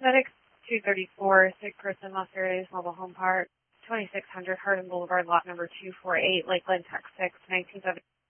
FedEx 234, sick person, Los Verdes Mobile Home Park, 2600 Hardin Boulevard, lot number 248, Lakeland, Texas 6, 1970.